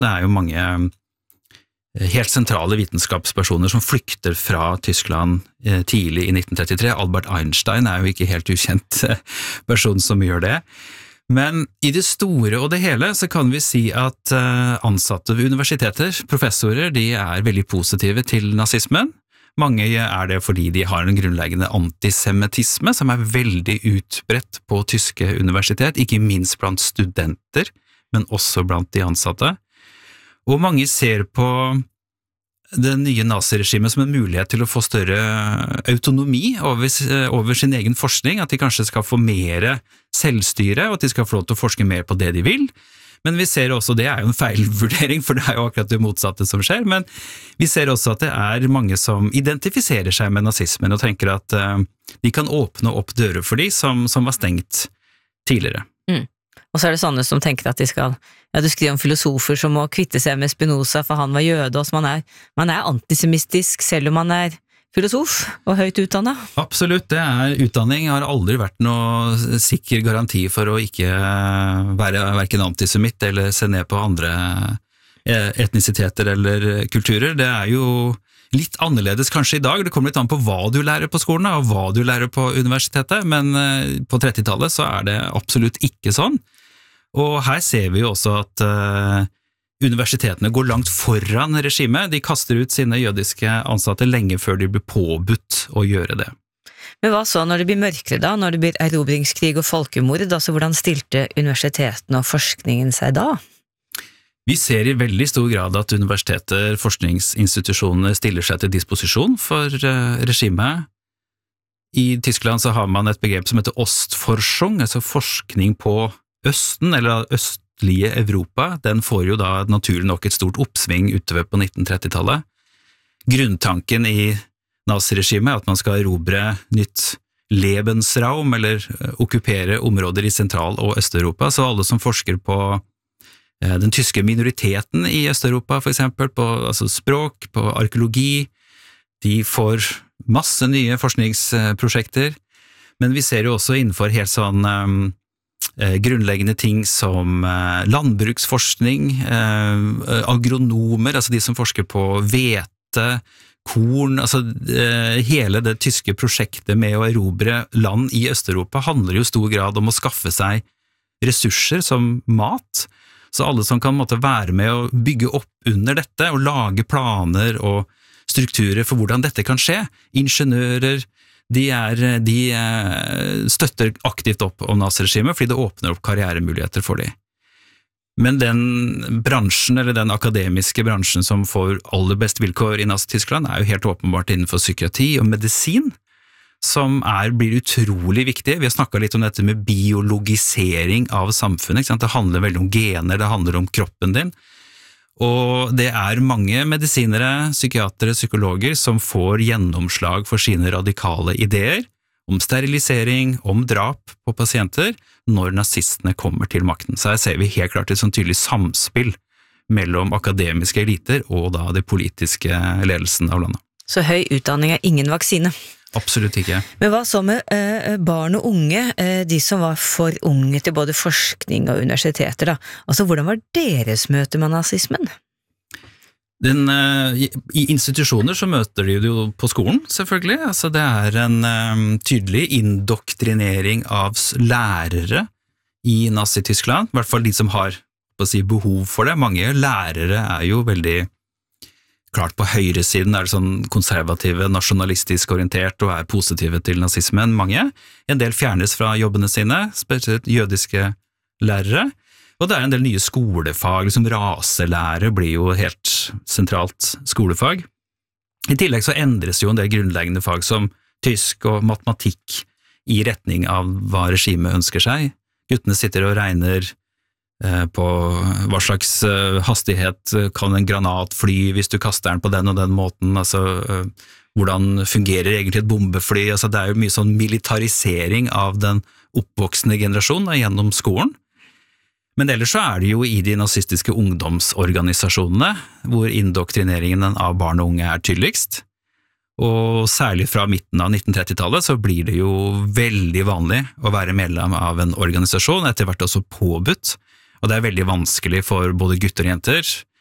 Det jo mange helt sentrale vitenskapspersoner som flykter fra Tyskland tidlig i 1933. Albert Einstein jo ikke helt ukjent person som gjør det. Men i det store og det hele så kan vi si at ansatte ved universiteter, professorer, de veldig positive til nazismen. Mange det fordi de har en grunnleggende antisemittisme som veldig utbredt på tyske universitet, ikke minst blant studenter, men også blant de ansatte. Og mange ser på det nye naziregimet som en mulighet til å få større autonomi over sin egen forskning, at de kanskje skal få mer selvstyre, og at de skal få lov til å forske mer på det de vil. Men vi ser også, det jo en feilvurdering, for det jo akkurat det motsatte som skjer, men vi ser også at det mange som identifiserer seg med nazismen og tenker at de kan åpne opp dører for de som var stengt tidligere. Og så det sånne som tenker at de skal, du skriver om filosofer som må kvitte seg med Spinoza, for han var jøde, og så man antisemittisk selv om man filosof og høyt utdannet. Absolutt, det utdanning har aldri vært noe sikker garanti for å ikke være hverken antisemitt eller se ned på andre etnisiteter eller kulturer. Det jo litt annerledes kanskje i dag, det kommer litt an på hva du lærer på skolen og hva du lærer på universitetet, men på 30-tallet så det absolutt ikke sånn. Og her ser vi jo også at universitetene går langt foran regimet, de kaster ut sine jødiske ansatte lenge før de blir påbudt å gjøre det. Men hva så når det blir mørkere da, når det blir erobringskrig og folkemord, altså hvordan stilte universitetene og forskningen seg da? Vi ser i veldig stor grad at universiteter, forskningsinstitusjoner stiller seg til disposisjon for regimet. I Tyskland så har man et begrep som heter Ostforschung, altså forskning på Østen, eller østlige Europa. Den får jo da naturlig nok et stort oppsving utover på 1930-tallet. Grunntanken i naziregimet at man skal erobre nytt Lebensraum, eller okkupere områder i Sentral- og Øst-Europa, så alle som forsker på den tyske minoriteten i Øst-Europa, for eksempel, på språk, på arkeologi, de får masse nye forskningsprosjekter, men vi ser jo også innenfor helt sånn grunnleggende ting som landbruksforskning, agronomer, altså de som forsker på hvete, korn, altså hele det tyske prosjektet med å erobre land i Øst-Europa handler jo i stor grad om å skaffe seg ressurser som mat, så alle som kan være med å bygge opp under dette og lage planer og strukturer for hvordan dette kan skje, ingeniører, de støtter aktivt opp om naziregimet fordi det åpner opp karrieremuligheter for dem. Men den bransjen, eller den akademiske bransjen som får aller best vilkår i Nazi-Tyskland jo helt åpenbart innenfor psykiatri og medisin, som blir utrolig viktig. Vi har snakket litt om dette med biologisering av samfunnet, ikke sant? Det handler veldig om gener, det handler om kroppen din, og det mange medisinere, psykiatere, psykologer som får gjennomslag for sine radikale ideer om sterilisering, om drap på pasienter når nazistene kommer til makten. Så her ser vi helt klart et sånn tydelig samspill mellom akademiske eliter og da det politiske ledelsen av landet. Så høy utdanning ingen vaksine? Absolutt ikke. Men hva så med barn og unge, de som var for unge til både forskning og universiteter da? Altså, hvordan var deres møte med nazismen? I institusjoner så møter de jo på skolen, selvfølgelig. Altså, det en tydelig indoktrinering av lærere i Nazi-Tyskland, i hvert fall de som har behov for det. Mange lærere jo veldig klart på høyresiden det sånn konservative, nasjonalistisk orientert og positive til nazismen, mange. En del fjernes fra jobbene sine, spesielt jødiske lærere, og det en del nye skolefag, liksom raselære blir jo helt sentralt skolefag. I tillegg så endres jo en del grunnleggende fag som tysk og matematikk i retning av hva regimet ønsker seg. Guttene sitter og regner på hva slags hastighet kan en granat fly hvis du kaster den på den og den måten, altså hvordan fungerer egentlig et bombefly, altså det jo mye sånn militarisering av den oppvoksende generasjonen gjennom skolen. Men ellers så det jo i de nazistiske ungdomsorganisasjonene hvor indoktrineringen av barn og unge tydeligst, og særlig fra midten av 1930-tallet så blir det jo veldig vanlig å være medlem av en organisasjon, etter hvert også påbudt, og det er veldig vanskelig for både gutter og jenter.